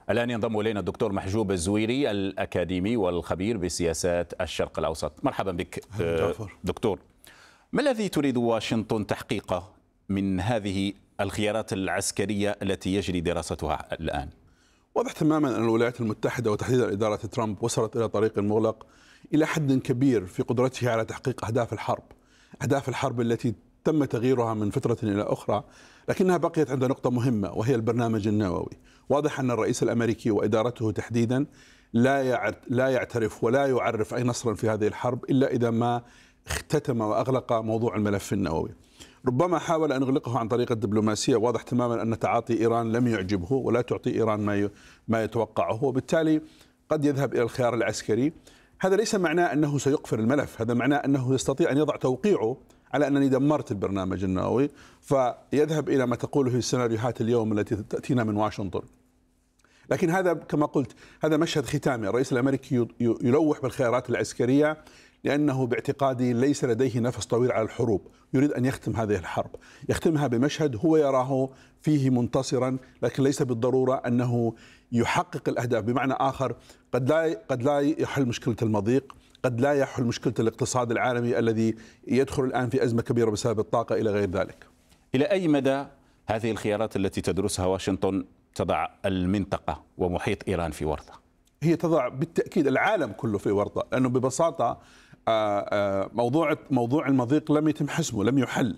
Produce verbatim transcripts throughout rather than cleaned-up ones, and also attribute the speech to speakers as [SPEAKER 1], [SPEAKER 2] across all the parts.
[SPEAKER 1] الآن ينضم إلينا الدكتور محجوب الزويري الأكاديمي والخبير بسياسات الشرق الأوسط. مرحبا بك دكتور. ما الذي تريد واشنطن تحقيقه من هذه الخيارات العسكرية التي يجري دراستها الآن؟
[SPEAKER 2] واضح تماما أن الولايات المتحدة وتحديدا إدارة ترامب وصلت إلى طريق مغلق إلى حد كبير في قدرتها على تحقيق أهداف الحرب أهداف الحرب التي تم تغييرها من فترة إلى أخرى، لكنها بقيت عند نقطة مهمة وهي البرنامج النووي. واضح أن الرئيس الأمريكي وإدارته تحديدا لا لا يعترف ولا يعرف أي نصر في هذه الحرب إلا إذا ما اختتم وأغلق موضوع الملف النووي. ربما حاول أن يغلقه عن طريق الدبلوماسية. واضح تماما أن تعاطي إيران لم يعجبه ولا تعطي إيران ما ما يتوقعه، وبالتالي قد يذهب إلى الخيار العسكري. هذا ليس معناه أنه سيقفل الملف، هذا معناه أنه يستطيع أن يضع توقيعه على أنني دمرت البرنامج النووي، فيذهب إلى ما تقوله السيناريوهات اليوم التي تأتينا من واشنطن. لكن هذا كما قلت هذا مشهد ختامي. الرئيس الأمريكي يلوح بالخيارات العسكرية لأنه باعتقادي ليس لديه نفس طويل على الحروب، يريد أن يختم هذه الحرب، يختمها بمشهد هو يراه فيه منتصرا، لكن ليس بالضرورة أنه يحقق الأهداف. بمعنى آخر قد لا قد لا يحل مشكلة المضيق، قد لا يحل مشكلة الاقتصاد العالمي الذي يدخل الآن في أزمة كبيرة بسبب الطاقة إلى غير ذلك.
[SPEAKER 1] إلى أي مدى هذه الخيارات التي تدرسها واشنطن تضع المنطقة ومحيط إيران في ورطة؟
[SPEAKER 2] هي تضع بالتأكيد العالم كله في ورطة، لأنه ببساطة موضوع موضوع المضيق لم يتم حسمه، لم يحل.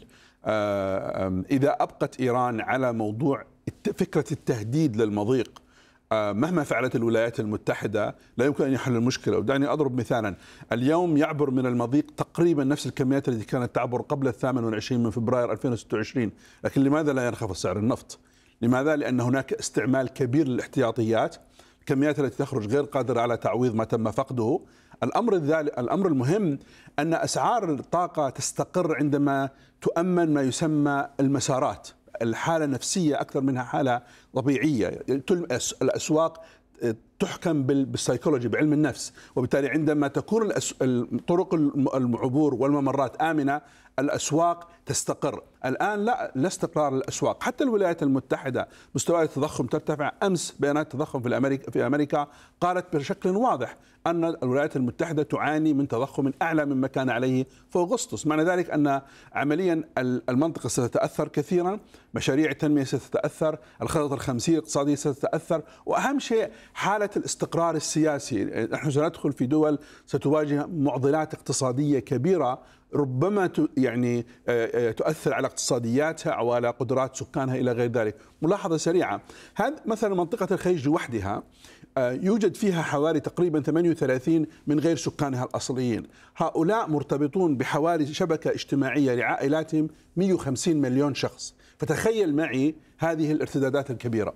[SPEAKER 2] إذا أبقت إيران على موضوع فكرة التهديد للمضيق مهما فعلت الولايات المتحدة لا يمكن أن يحل المشكلة. ودعني أضرب مثالا، اليوم يعبر من المضيق تقريبا نفس الكميات التي كانت تعبر قبل الثامن والعشرين من فبراير ألفين وستة وعشرين، لكن لماذا لا ينخفض سعر النفط؟ لماذا؟ لأن هناك استعمال كبير للاحتياطيات، الكميات التي تخرج غير قادرة على تعويض ما تم فقده. الأمر الأمر المهم أن أسعار الطاقة تستقر عندما تؤمن ما يسمى المسارات، الحالة نفسية أكثر منها حالة طبيعية. الأسواق تحكم بالسيكولوجي، بعلم النفس، وبالتالي عندما تكون طرق العبور والممرات آمنة الأسواق تستقر. الآن لا لا استقرار الأسواق. حتى الولايات المتحدة مستويات التضخم ترتفع. أمس بيانات التضخم في أمريكا في أمريكا قالت بشكل واضح أن الولايات المتحدة تعاني من تضخم أعلى مما كان عليه في أغسطس. معنى ذلك أن عمليا المنطقة ستتأثر كثيرا، مشاريع التنمية ستتأثر، الخطط الخمسية الاقتصادية ستتأثر، وأهم شيء حالة الاستقرار السياسي. نحن سندخل في دول ستواجه معضلات اقتصادية كبيرة ربما يعني تؤثر على اقتصادياتها وعلى قدرات سكانها إلى غير ذلك. ملاحظة سريعة، هذا مثلا منطقة الخليج لوحدها يوجد فيها حوالي تقريبا ثمانية وثلاثين من غير سكانها الأصليين. هؤلاء مرتبطون بحوالي شبكة اجتماعية لعائلاتهم مئة وخمسين مليون شخص، فتخيل معي هذه الارتدادات الكبيرة.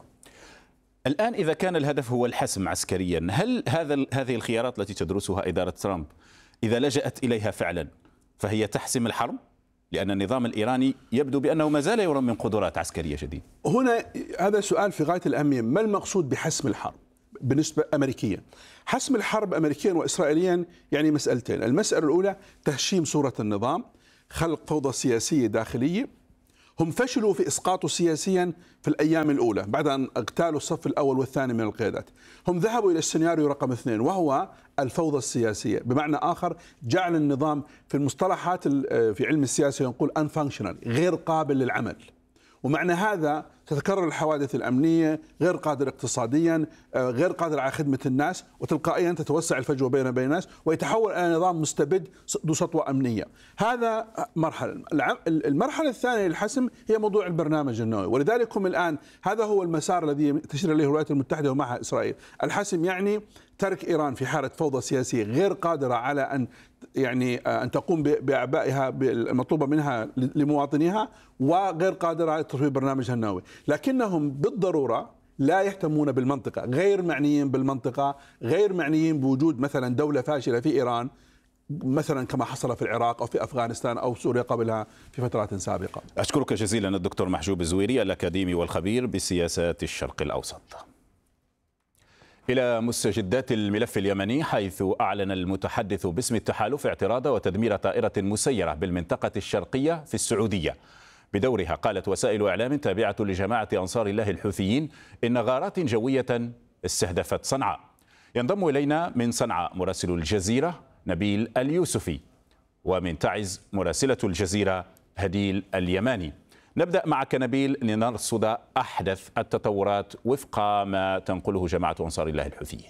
[SPEAKER 1] الآن إذا كان الهدف هو الحسم عسكريا، هل هذا هذه الخيارات التي تدرسها إدارة ترامب إذا لجأت إليها فعلا فهي تحسم الحرب؟ لأن النظام الإيراني يبدو بأنه ما زال يرى من قدرات عسكرية جديدة.
[SPEAKER 2] هنا هذا سؤال في غاية الأهمية. ما المقصود بحسم الحرب بالنسبة أمريكيا؟ حسم الحرب أمريكيا وإسرائيليا يعني مسألتين. المسألة الأولى تهشيم صورة النظام، خلق فوضى سياسية داخلية. هم فشلوا في إسقاطه سياسيا في الأيام الأولى بعد أن اغتالوا الصف الأول والثاني من القيادات. هم ذهبوا إلى السيناريو رقم اثنين وهو الفوضى السياسية. بمعنى آخر جعل النظام في المصطلحات في علم السياسة يقول unfunctional، غير قابل للعمل. ومعنى هذا تتكرر الحوادث الأمنية، غير قادر اقتصاديا، غير قادر على خدمة الناس، وتلقائيا تتوسع الفجوة بين بين الناس ويتحول إلى نظام مستبد ذو سطوة أمنية. هذا مرحلة. المرحلة الثانية للحسم هي موضوع البرنامج النووي، ولذلك هم الآن هذا هو المسار الذي تشير إليه الولايات المتحدة ومعها إسرائيل. الحسم يعني ترك إيران في حالة فوضى سياسية غير قادرة على أن يعني أن تقوم بأعبائها المطلوبة منها لمواطنيها، وغير قادرة على تطوير برنامجها النووي. لكنهم بالضرورة لا يهتمون بالمنطقة، غير معنيين بالمنطقة، غير معنيين بوجود مثلا دولة فاشلة في إيران مثلا كما حصل في العراق أو في أفغانستان أو سوريا قبلها في فترات سابقة.
[SPEAKER 1] أشكرك جزيلا الدكتور محجوب الزويري الأكاديمي والخبير بسياسات الشرق الأوسط. إلى مستجدات الملف اليمني، حيث أعلن المتحدث باسم التحالف اعتراض وتدمير طائرة مسيرة بالمنطقة الشرقية في السعودية. بدورها قالت وسائل إعلام تابعة لجماعة أنصار الله الحوثيين إن غارات جوية استهدفت صنعاء. ينضم إلينا من صنعاء مراسل الجزيرة نبيل اليوسفي، ومن تعز مراسلة الجزيرة هديل اليماني. نبدأ معك نبيل لنرصد أحدث التطورات وفق ما تنقله جماعة أنصار الله الحوثيين.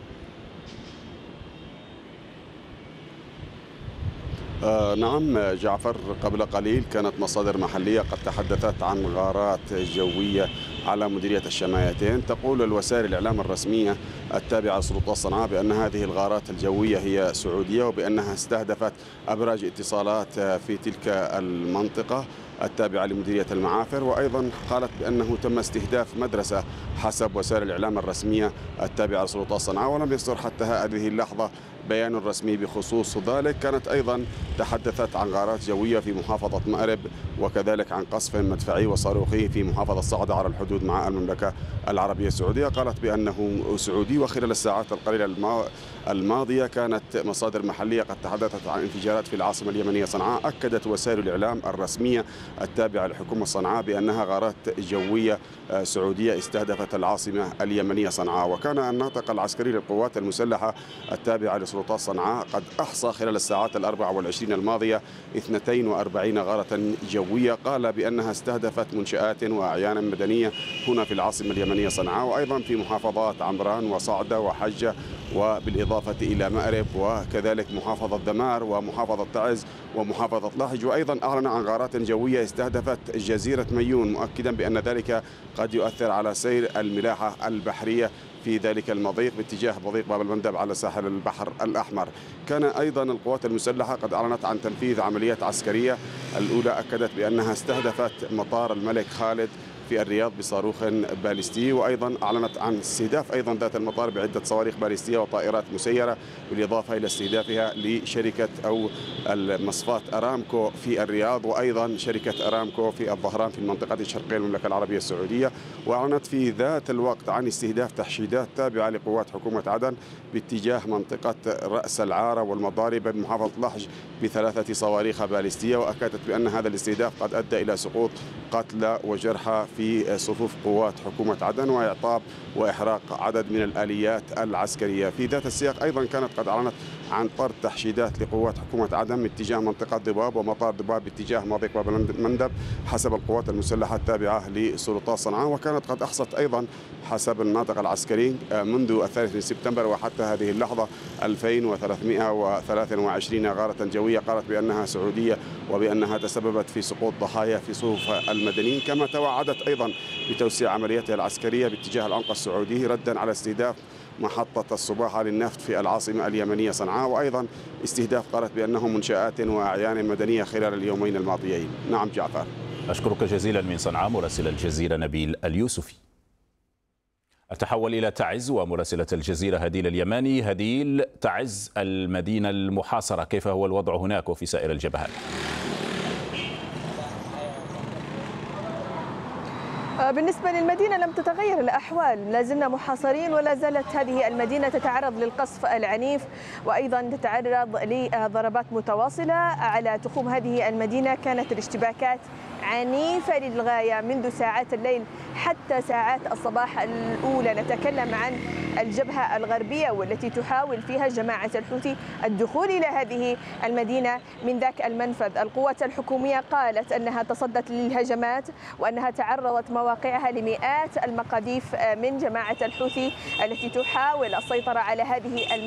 [SPEAKER 3] آه نعم جعفر، قبل قليل كانت مصادر محلية قد تحدثت عن غارات جوية على مديرية الشمايتين. تقول الوسائل الإعلام الرسمية التابعة لسلطات صنعاء بأن هذه الغارات الجوية هي سعودية، وبأنها استهدفت أبراج اتصالات في تلك المنطقة التابعة لمديرية المعافر، وأيضا قالت بأنه تم استهداف مدرسة حسب وسائل الإعلام الرسمية التابعة لسلطات صنعاء، ولم يصدر حتى هذه اللحظة بيان رسمي بخصوص ذلك. كانت أيضا تحدثت عن غارات جوية في محافظة مأرب، وكذلك عن قصف مدفعي وصاروخي في محافظة صعدة على الحدود مع المملكة العربية السعودية. قالت بأنه سعودي. وخلال الساعات القليلة الماضية كانت مصادر محلية قد تحدثت عن انفجارات في العاصمة اليمنية صنعاء. أكدت وسائل الإعلام الرسمية التابعة لحكومة صنعاء بأنها غارات جوية سعودية استهدفت العاصمة اليمنية صنعاء. وكان الناطق العسكري للقوات المسلحة التابعة لسلطات صنعاء قد أحصى خلال الساعات الأربع والعشرين الماضية اثنتين وأربعين غارة جوية، قال بأنها استهدفت منشآت وأعيانا مدنية هنا في العاصمة اليمنية صنعاء، وأيضا في محافظات عمران وصعدة وحجة، وبالإضافة إلى مأرب، وكذلك محافظة دمار ومحافظة تعز ومحافظة لاحج. وأيضا أعلن عن غارات جوية استهدفت جزيرة ميون، مؤكدا بأن ذلك قد يؤثر على سير الملاحة البحرية في ذلك المضيق باتجاه مضيق باب المندب على ساحل البحر الأحمر. كان أيضا القوات المسلحة قد أعلنت عن تنفيذ عمليات عسكرية. الأولى أكدت بأنها استهدفت مطار الملك خالد في الرياض بصاروخ باليستي، وأيضا أعلنت عن استهداف أيضا ذات المطار بعدة صواريخ باليستية وطائرات مسيرة، بالإضافة إلى استهدافها لشركة أو المصفاة أرامكو في الرياض، وأيضا شركة أرامكو في الظهران في المنطقة الشرقية المملكة العربية السعودية. وأعلنت في ذات الوقت عن استهداف تحشيدات تابعة لقوات حكومة عدن باتجاه منطقة رأس العارة والمضارب بمحافظة لحج بثلاثة صواريخ باليستية. وأكدت بأن هذا الاستهداف قد أدى إلى سقوط قتلى وجرحى في صفوف قوات حكومة عدن وإعطاب وإحراق عدد من الآليات العسكرية. في ذات السياق أيضا كانت قد أعلنت عن طرد تحشيدات لقوات حكومة عدن باتجاه منطقة ضباب ومطار ضباب باتجاه مضيق باب المندب حسب القوات المسلحة التابعة لسلطات صنعاء. وكانت قد أحصت أيضا حسب الناطق العسكري منذ الثالث من سبتمبر وحتى هذه اللحظة ألفين وثلاثمائة وثلاثة وعشرين غارة جوية، قالت بأنها سعودية وبأنها تسببت في سقوط ضحايا في صفوف المدنيين. كما توعدت أيضا بتوسيع عملياتها العسكرية باتجاه العنقى السعودي ردا على استهداف محطة الصباحة للنفط في العاصمة اليمنية صنعاء، وأيضا استهداف قالت بأنه منشآت وأعيان مدنية خلال اليومين الماضيين. نعم جعفر.
[SPEAKER 1] أشكرك جزيلا من صنعاء مراسل الجزيرة نبيل اليوسفي. أتحول إلى تعز ومراسلة الجزيرة هديل اليماني. هديل، تعز المدينة المحاصرة، كيف هو الوضع هناك وفي سائر الجبهات؟
[SPEAKER 4] بالنسبة للمدينة لم تتغير الأحوال، لا زلنا محاصرين ولا زالت هذه المدينة تتعرض للقصف العنيف وأيضا تتعرض لضربات متواصلة على تخوم هذه المدينة. كانت الاشتباكات عنيفة للغاية منذ ساعات الليل حتى ساعات الصباح الأولى. نتكلم عن الجبهة الغربية والتي تحاول فيها جماعة الحوثي الدخول إلى هذه المدينة من ذاك المنفذ. القوات الحكومية قالت أنها تصدت للهجمات وأنها تعرضت مواقعها لمئات المقاذيف من جماعة الحوثي التي تحاول السيطرة على هذه المدينة.